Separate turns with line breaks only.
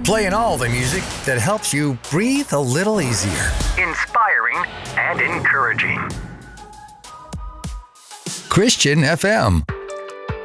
Playing all the music that helps you breathe a little easier. Inspiring and encouraging. Christian FM.